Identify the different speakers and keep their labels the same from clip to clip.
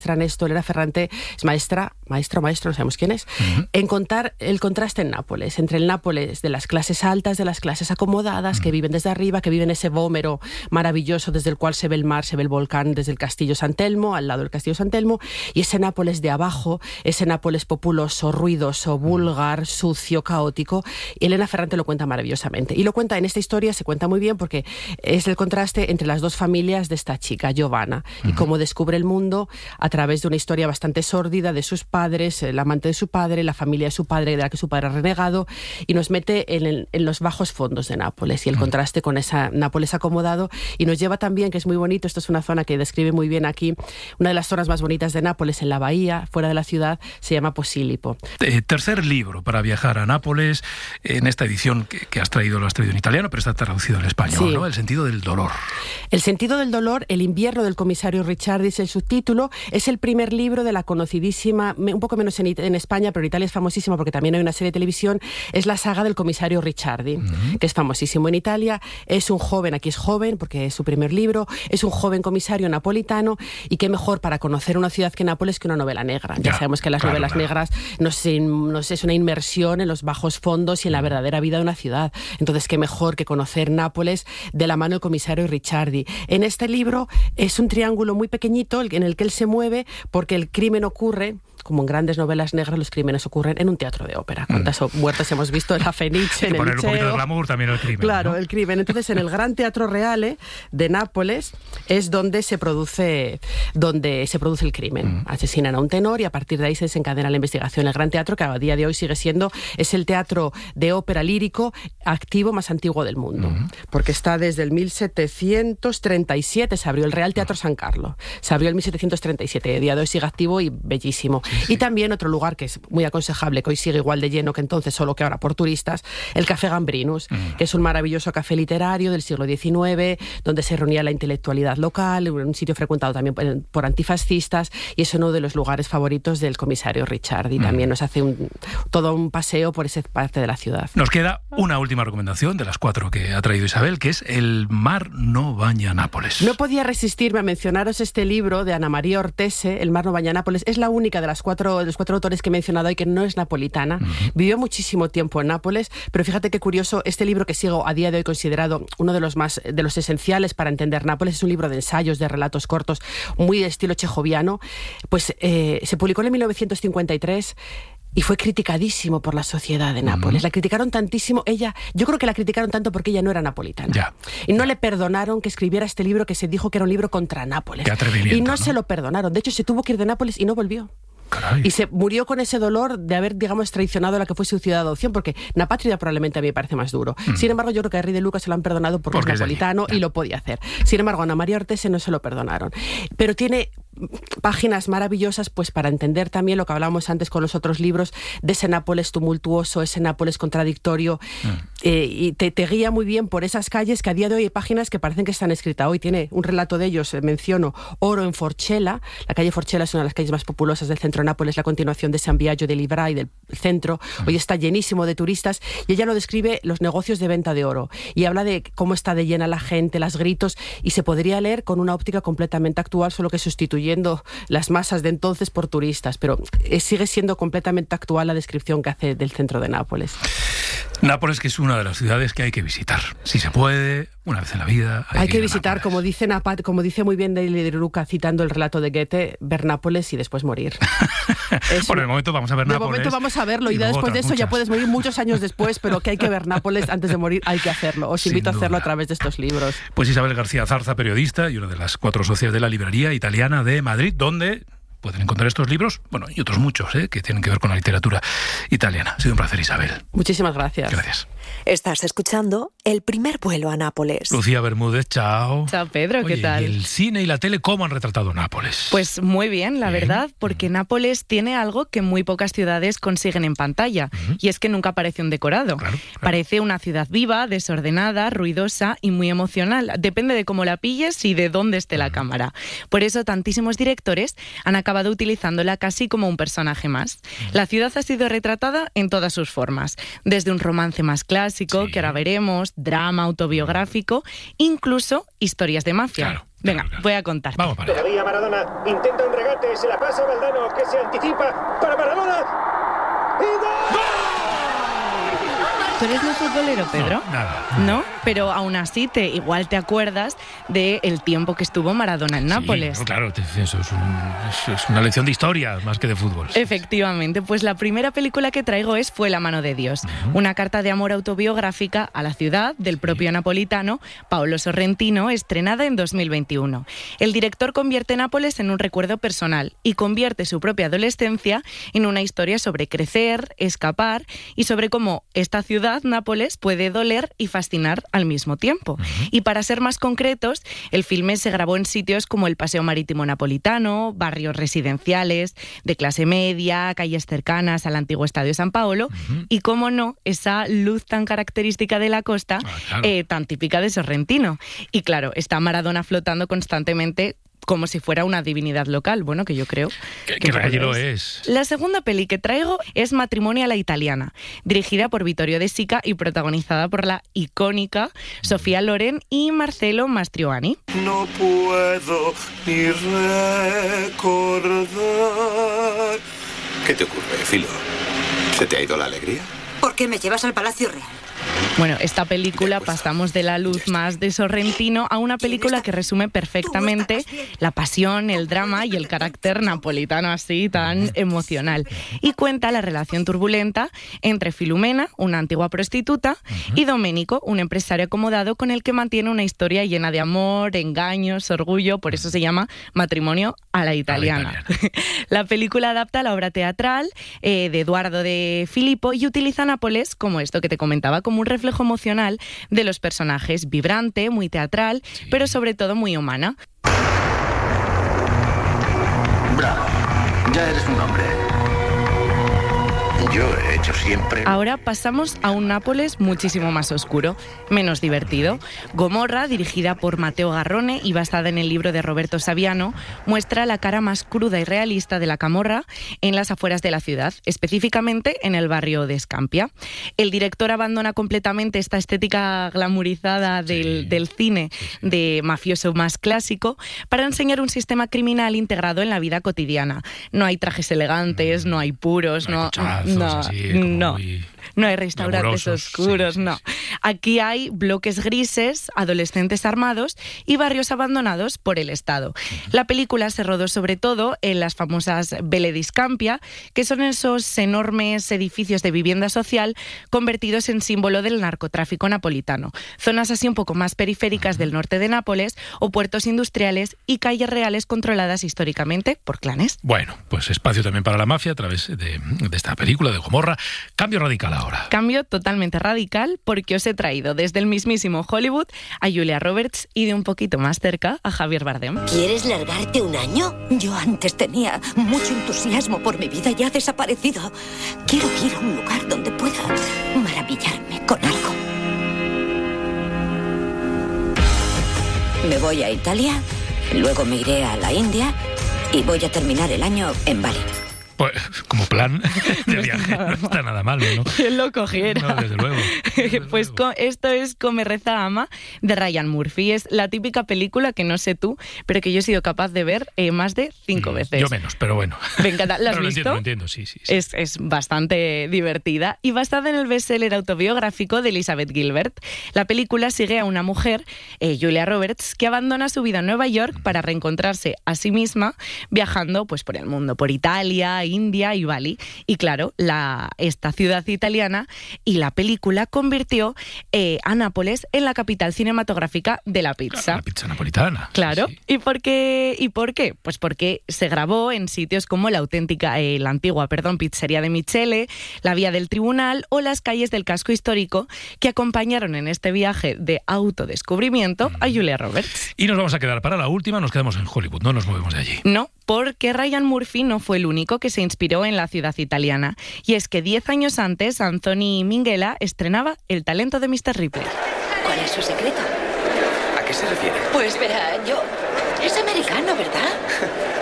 Speaker 1: Ernesto, Elena Ferrante es maestro, no sabemos quién es, en contar el contraste en Nápoles, entre el Nápoles de las clases altas, de las clases acomodadas, que viven desde arriba, que viven ese Vómero maravilloso desde el cual se ve el mar, se ve el volcán desde el Castillo San Telmo, al lado del Castillo San Telmo, y ese Nápoles de abajo, ese Nápoles populoso, ruidoso, vulgar, sucio, caótico. Y Elena Ferrante lo cuenta maravillosamente. Y lo cuenta en esta historia, se cuenta muy bien porque es el contraste entre las dos familias de esta chica, Giovanna, y cómo descubre el mundo a través de una historia bastante sórdida de sus padres, el amante de su padre, la familia de su padre, de la que su padre ha renegado, y nos mete en los bajos fondos de Nápoles y el contraste con esa Nápoles acomodado, y nos lleva también, que es muy bonito, esto es una zona que describe muy bien aquí, una de las zonas más bonitas de Nápoles, en la bahía, fuera de la ciudad, se llama Posillipo.
Speaker 2: Tercer libro para viajar a Nápoles, en esta edición que lo has traído en italiano, pero está traducido en español,
Speaker 1: sí.
Speaker 2: ¿no? El sentido del dolor.
Speaker 1: El sentido del dolor, el invierno del comisario Ricciardi es el subtítulo. Es el primer libro de la conocidísima, un poco menos en España, pero en Italia es famosísima porque también hay una serie de televisión, es la saga del comisario Ricciardi, que es famosísimo en Italia. Es un joven, aquí es joven porque es su primer libro, es un joven comisario napolitano, y qué mejor para conocer una ciudad que Nápoles que una novela negra. Ya sabemos que las novelas negras nos es una inmersión en los bajos fondos y en la verdadera vida de una ciudad. Entonces, qué mejor que conocer Nápoles de la mano del comisario Ricciardi. En este libro es un triángulo muy pequeñito en el que él se mueve porque el crimen ocurre, como en grandes novelas negras, los crímenes ocurren en un teatro de ópera. ¿Cuántas muertes hemos visto en la Fenice, en el
Speaker 2: poner un poquito de
Speaker 1: Liceo?
Speaker 2: glamour también el crimen.
Speaker 1: Claro,
Speaker 2: ¿no?
Speaker 1: el crimen. Entonces, en el Gran Teatro Reale de Nápoles es donde se produce el crimen. Asesinan a un tenor y a partir de ahí se desencadena la investigación. El Gran Teatro, que a día de hoy sigue siendo, es el teatro de ópera lírico activo más antiguo del mundo. Porque está desde el 1737, se abrió el Real Teatro San Carlo. Se abrió el 1737. A día de hoy sigue activo y bellísimo. Y también otro lugar que es muy aconsejable, que hoy sigue igual de lleno que entonces, solo que ahora por turistas, el Café Gambrinus, que es un maravilloso café literario del siglo XIX, donde se reunía la intelectualidad local, un sitio frecuentado también por antifascistas, y es uno de los lugares favoritos del comisario Ricciardi. También nos hace todo un paseo por esa parte de la ciudad.
Speaker 2: Nos queda una última recomendación de las 4 que ha traído Isabel, que es El mar no baña Nápoles.
Speaker 1: No podía resistirme a mencionaros este libro de Ana María Ortese, El mar no baña Nápoles. Es la única de los 4 autores que he mencionado hoy que no es napolitana. Vivió muchísimo tiempo en Nápoles, pero fíjate qué curioso, este libro que sigo a día de hoy considerado uno de los esenciales para entender Nápoles, es un libro de ensayos, de relatos cortos, muy de estilo chejoviano, pues se publicó en 1953 y fue criticadísimo por la sociedad de Nápoles. La criticaron tantísimo, yo creo que la criticaron tanto porque ella no era napolitana.
Speaker 2: Ya.
Speaker 1: Y no le perdonaron que escribiera este libro que se dijo que era un libro contra Nápoles.
Speaker 2: Qué atrevimiento,
Speaker 1: y no se lo perdonaron. De hecho, se tuvo que ir de Nápoles y no volvió.
Speaker 2: Caray.
Speaker 1: Y se murió con ese dolor de haber, digamos, traicionado a la que fue su ciudad de adopción, porque Napátria probablemente a mí me parece más duro. Sin embargo, yo creo que a Henry de Luca se lo han perdonado porque es napolitano y lo podía hacer. Sin embargo, a Ana María Ortese no se lo perdonaron. Pero tiene páginas maravillosas pues para entender también lo que hablábamos antes con los otros libros de ese Nápoles tumultuoso, ese Nápoles contradictorio, y te guía muy bien por esas calles que a día de hoy hay páginas que parecen que están escritas hoy. Tiene un relato de ellos, menciono Oro en Forcella. La calle Forcella es una de las calles más populosas del centro de Nápoles, la continuación de San Biagio de Libra y del centro. Hoy está llenísimo de turistas y ella lo describe los negocios de venta de oro y habla de cómo está de llena la gente, los gritos, y se podría leer con una óptica completamente actual, solo que sustituyendo las masas de entonces por turistas, pero sigue siendo completamente actual la descripción que hace del centro de Nápoles.
Speaker 2: Nápoles, que es una de las ciudades que hay que visitar, si se puede, una vez en la vida.
Speaker 1: Hay que visitar, como dice muy bien de Luca, citando el relato de Goethe, ver Nápoles y después morir.
Speaker 2: Por el momento vamos a ver Nápoles.
Speaker 1: De momento vamos a verlo y después de eso ya puedes morir muchos años después, pero que hay que ver Nápoles antes de morir, hay que hacerlo. Os invito a hacerlo a través de estos libros.
Speaker 2: Pues Isabel García Zarza, periodista y una de las 4 socias de la Librería Italiana de Madrid, donde pueden encontrar estos libros, bueno, y otros muchos, que tienen que ver con la literatura italiana. Ha sido un placer, Isabel.
Speaker 1: Muchísimas gracias.
Speaker 2: Gracias.
Speaker 3: Estás escuchando El primer vuelo a Nápoles.
Speaker 2: Lucía Bermúdez, chao.
Speaker 4: Chao, Pedro, ¿qué tal?
Speaker 2: ¿Y el cine y la tele cómo han retratado Nápoles?
Speaker 4: Pues muy bien, la verdad, porque Nápoles tiene algo que muy pocas ciudades consiguen en pantalla, y es que nunca parece un decorado.
Speaker 2: Claro.
Speaker 4: Parece una ciudad viva, desordenada, ruidosa y muy emocional. Depende de cómo la pilles y de dónde esté la cámara. Por eso tantísimos directores han acabado utilizándola casi como un personaje más. La ciudad ha sido retratada en todas sus formas, desde un romance más clásico, que ahora veremos, drama autobiográfico, incluso historias de mafia.
Speaker 2: Claro.
Speaker 4: Venga,
Speaker 2: Claro.
Speaker 4: voy a contarte.
Speaker 2: Vamos para allá.
Speaker 5: Todavía Maradona intenta un regate, se la pasa a Valdano, que se anticipa para Maradona. ¡Y gol!
Speaker 4: ¿Tú eres muy futbolero, Pedro?
Speaker 2: No, nada.
Speaker 4: ¿No? Pero aún así igual te acuerdas del tiempo que estuvo Maradona en Nápoles.
Speaker 2: Sí, claro, eso es una lección de historia más que de fútbol.
Speaker 4: Efectivamente, pues la primera película que traigo Fue la mano de Dios, una carta de amor autobiográfica a la ciudad del propio napolitano Paolo Sorrentino, estrenada en 2021. El director convierte Nápoles en un recuerdo personal y convierte su propia adolescencia en una historia sobre crecer, escapar y sobre cómo esta ciudad, Nápoles, puede doler y fascinar al mismo tiempo. Y para ser más concretos, el filme se grabó en sitios como el Paseo Marítimo Napolitano, barrios residenciales de clase media, calles cercanas al antiguo Estadio San Paolo y, cómo no, esa luz tan característica de la costa,
Speaker 2: claro.
Speaker 4: tan típica de Sorrentino. Y claro, está Maradona flotando constantemente como si fuera una divinidad local, bueno, que yo creo
Speaker 2: que lo es.
Speaker 4: La segunda peli que traigo es Matrimonio a la italiana, dirigida por Vittorio De Sica y protagonizada por la icónica Sofía Loren y Marcello Mastroianni.
Speaker 6: No puedo ni recordar. ¿Qué te ocurre, Filo? ¿Se te ha ido la alegría?
Speaker 7: ¿Por qué me llevas al Palacio Real?
Speaker 4: Bueno, esta película pasamos de la luz más de Sorrentino a una película que resume perfectamente la pasión, el drama y el carácter napolitano así tan emocional. Y cuenta la relación turbulenta entre Filumena, una antigua prostituta, y Domenico, un empresario acomodado con el que mantiene una historia llena de amor, engaños, orgullo, por eso se llama Matrimonio a la italiana. La película adapta la obra teatral de Eduardo de Filippo y utiliza Nápoles como esto que te comentaba, como un reflejo emocional de los personajes, vibrante, muy teatral, pero sobre todo muy humana.
Speaker 8: Bravo, ya eres un hombre. Yo he hecho siempre...
Speaker 4: Ahora pasamos a un Nápoles muchísimo más oscuro, menos divertido. Gomorra, dirigida por Matteo Garrone y basada en el libro de Roberto Saviano, muestra la cara más cruda y realista de la camorra en las afueras de la ciudad, específicamente en el barrio de Scampia. El director abandona completamente esta estética glamurizada del cine de mafioso más clásico para enseñar un sistema criminal integrado en la vida cotidiana. No hay trajes elegantes, no hay puros, no hay restaurantes oscuros, no. Aquí hay bloques grises, adolescentes armados y barrios abandonados por el Estado. La película se rodó sobre todo en las famosas Ville di Scampia, que son esos enormes edificios de vivienda social convertidos en símbolo del narcotráfico napolitano. Zonas así un poco más periféricas del norte de Nápoles o puertos industriales y calles reales controladas históricamente por clanes.
Speaker 2: Bueno, pues espacio también para la mafia a través de esta película de Gomorra. Cambio radical ahora.
Speaker 4: Cambio totalmente radical porque os he traído desde el mismísimo Hollywood a Julia Roberts y de un poquito más cerca a Javier Bardem.
Speaker 7: ¿Quieres largarte un año? Yo antes tenía mucho entusiasmo por mi vida y ha desaparecido. Quiero ir a un lugar donde pueda maravillarme con algo. Me voy a Italia, luego me iré a la India y voy a terminar el año en Bali.
Speaker 2: Pues, como plan de viaje no está nada mal, ¿no?
Speaker 4: ¿Quién lo cogiera?
Speaker 2: No, desde luego.
Speaker 4: Pues esto es Come, Reza, Ama de Ryan Murphy. Es la típica película que no sé tú, pero que yo he sido capaz de ver más de 5 veces.
Speaker 2: Yo menos, pero bueno.
Speaker 4: Me encanta. ¿La has visto?
Speaker 2: Lo entiendo, sí.
Speaker 4: Es bastante divertida y basada en el bestseller autobiográfico de Elizabeth Gilbert. La película sigue a una mujer, Julia Roberts, que abandona su vida en Nueva York para reencontrarse a sí misma viajando pues, por el mundo, por Italia, India y Bali. Y claro, esta ciudad italiana y la película convirtió a Nápoles en la capital cinematográfica de la pizza.
Speaker 2: Claro, la pizza napolitana.
Speaker 4: Claro.
Speaker 2: Sí.
Speaker 4: ¿Y por qué? Pues porque se grabó en sitios como la antigua pizzería de Michele, la Vía del Tribunal o las calles del casco histórico que acompañaron en este viaje de autodescubrimiento a Julia Roberts.
Speaker 2: Y nos vamos a quedar para la última, nos quedamos en Hollywood, no nos movemos de allí.
Speaker 4: No, porque Ryan Murphy no fue el único que se inspiró en la ciudad italiana. Y es que 10 años antes, Anthony Minghella estrenaba El talento de Mr. Ripley.
Speaker 7: ¿Cuál es su secreto?
Speaker 6: ¿A qué se refiere?
Speaker 7: Pues verá, es americano, ¿verdad? No,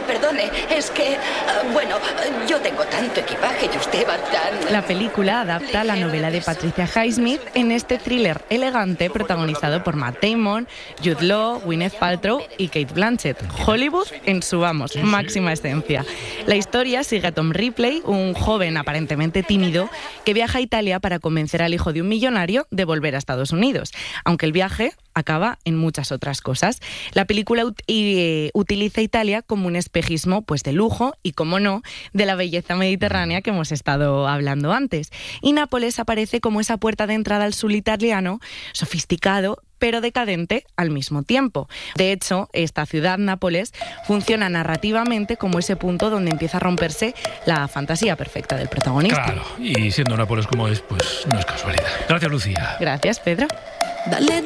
Speaker 7: perdone, es que, bueno, yo tengo tanto equipaje y usted va tan...
Speaker 4: La película adapta la novela de Patricia Highsmith en este thriller elegante protagonizado por Matt Damon, Jude Law, Gwyneth Paltrow y Cate Blanchett. Hollywood en su, máxima esencia. La historia sigue a Tom Ripley, un joven aparentemente tímido que viaja a Italia para convencer al hijo de un millonario de volver a Estados Unidos, aunque el viaje acaba en muchas otras cosas. La película utiliza Italia como un espejismo pues de lujo y, como no, de la belleza mediterránea que hemos estado hablando antes. Y Nápoles aparece como esa puerta de entrada al sur italiano, sofisticado pero decadente al mismo tiempo. De hecho, esta ciudad, Nápoles, funciona narrativamente como ese punto donde empieza a romperse la fantasía perfecta del protagonista.
Speaker 2: Claro, y siendo Nápoles como es, pues no es casualidad. Gracias, Lucía.
Speaker 4: Gracias, Pedro.
Speaker 7: Dale,